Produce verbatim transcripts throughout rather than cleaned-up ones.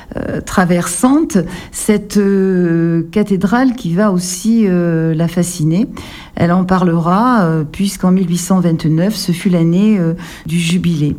euh, traversante, cette euh, cathédrale qui va aussi euh, la fasciner. Elle en parlera euh, puisqu'en mille huit cent vingt-neuf, ce fut l'année euh, du jubilé.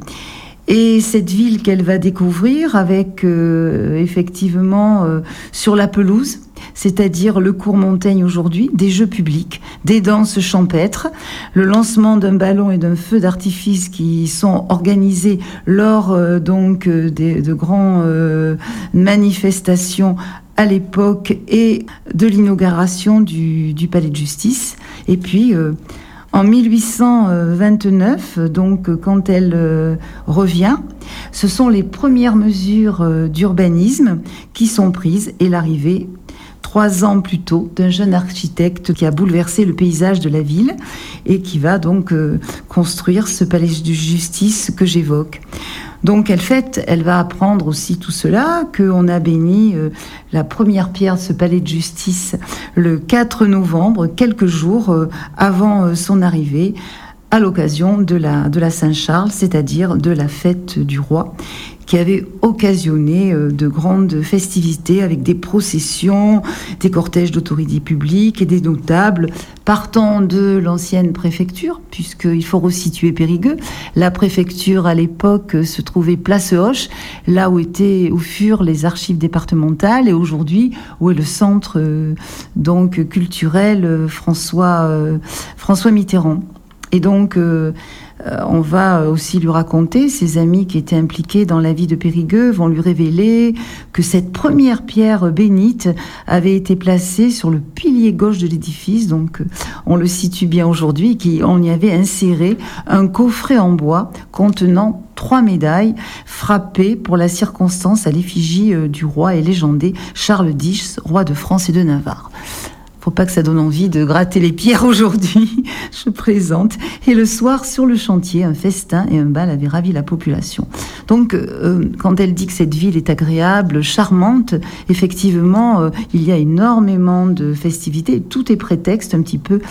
Et cette ville qu'elle va découvrir avec euh, effectivement euh, sur la pelouse, c'est-à-dire le cours Montaigne aujourd'hui, des jeux publics, des danses champêtres, le lancement d'un ballon et d'un feu d'artifice qui sont organisés lors euh, donc euh, des, de grandes euh, manifestations à l'époque et de l'inauguration du, du palais de justice. Et puis euh, en mille huit cent vingt-neuf, donc quand elle euh, revient, ce sont les premières mesures euh, d'urbanisme qui sont prises et l'arrivée trois ans plus tôt d'un jeune architecte qui a bouleversé le paysage de la ville et qui va donc euh, construire ce palais de justice que j'évoque. Donc elle fête, elle va apprendre aussi tout cela, qu'on a béni euh, la première pierre de ce palais de justice le quatre novembre, quelques jours euh, avant euh, son arrivée, à l'occasion de la, de la Saint-Charles, c'est-à-dire de la fête du roi, qui avait occasionné euh, de grandes festivités avec des processions, des cortèges d'autorités publiques et des notables partant de l'ancienne préfecture, puisqu'il faut resituer Périgueux. La préfecture, à l'époque, se trouvait place Hoche, là où, étaient, où furent les archives départementales, et aujourd'hui, où est le centre euh, donc, culturel euh, François, euh, François Mitterrand. Et donc, euh, on va aussi lui raconter, ses amis qui étaient impliqués dans la vie de Périgueux vont lui révéler que cette première pierre bénite avait été placée sur le pilier gauche de l'édifice, donc on le situe bien aujourd'hui, qu'on y avait inséré un coffret en bois contenant trois médailles frappées pour la circonstance à l'effigie du roi et légendé Charles X, roi de France et de Navarre. Faut pas que ça donne envie de gratter les pierres aujourd'hui, je présente. Et le soir, sur le chantier, un festin et un bal avaient ravi la population. Donc, euh, quand elle dit que cette ville est agréable, charmante, effectivement, euh, il y a énormément de festivités. Tout est prétexte un petit peu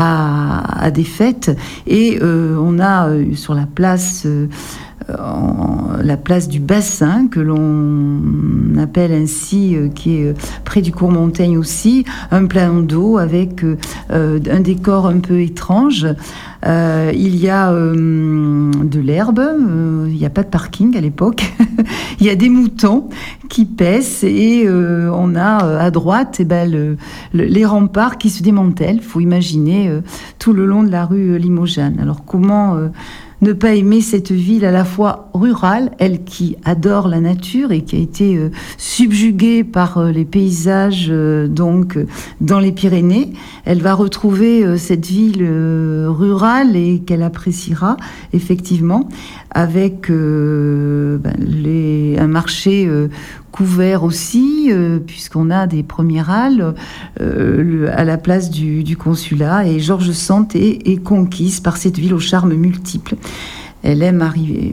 à, à des fêtes. Et euh, on a euh, sur la place... Euh, En, la place du bassin, que l'on appelle ainsi, euh, qui est euh, près du cours Montaigne aussi, un plan d'eau avec euh, un décor un peu étrange. Euh, il y a euh, de l'herbe, euh, il n'y a pas de parking à l'époque, il y a des moutons qui paissent et euh, on a euh, à droite eh ben, le, le, les remparts qui se démantèlent. Il faut imaginer euh, tout le long de la rue euh, Limojane. Alors comment... Euh, ne pas aimer cette ville à la fois rurale, elle qui adore la nature et qui a été euh, subjuguée par euh, les paysages euh, donc euh, dans les Pyrénées. Elle va retrouver euh, cette ville euh, rurale et qu'elle appréciera effectivement avec euh, ben, les, un marché euh, couvert aussi, euh, puisqu'on a des premières halles euh, le, à la place du, du consulat. Et George Sand est, est conquise par cette ville aux charmes multiples. Elle aime arriver,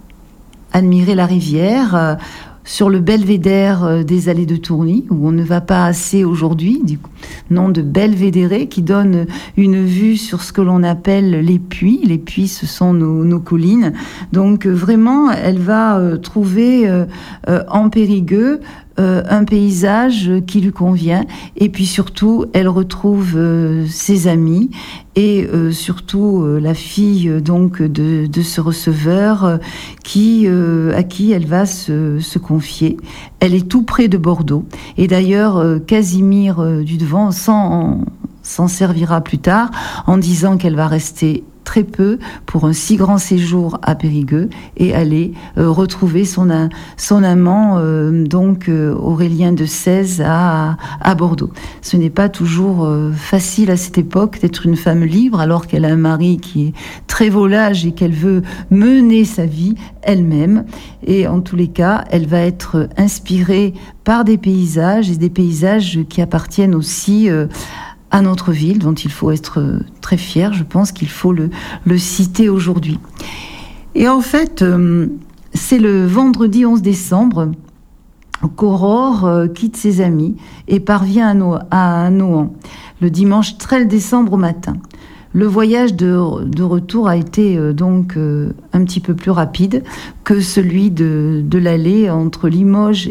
admirer la rivière euh, sur le belvédère euh, des allées de Tourny, où on ne va pas assez aujourd'hui, du nom de Belvédéré, qui donne une vue sur ce que l'on appelle les puits. Les puits, ce sont nos, nos collines. Donc euh, vraiment, elle va euh, trouver euh, euh, en Périgueux Euh, un paysage qui lui convient, et puis surtout elle retrouve euh, ses amis et euh, surtout euh, la fille euh, donc de, de ce receveur euh, qui, euh, à qui elle va se, se confier. Elle est tout près de Bordeaux, et d'ailleurs euh, Casimir euh, du Devant s'en, s'en servira plus tard en disant qu'elle va rester très peu pour un si grand séjour à Périgueux et aller euh, retrouver son, son amant euh, donc euh, Aurélien de Sèze à, à Bordeaux. Ce n'est pas toujours euh, facile à cette époque d'être une femme libre alors qu'elle a un mari qui est très volage et qu'elle veut mener sa vie elle-même, et en tous les cas elle va être inspirée par des paysages et des paysages qui appartiennent aussi euh, à notre ville, dont il faut être très fier. Je pense qu'il faut le, le citer aujourd'hui. Et en fait, euh, c'est le vendredi onze décembre qu'Aurore euh, quitte ses amis et parvient à, no- à Nohant, le dimanche treize décembre au matin. Le voyage de, de retour a été euh, donc euh, un petit peu plus rapide que celui de, de l'aller entre Limoges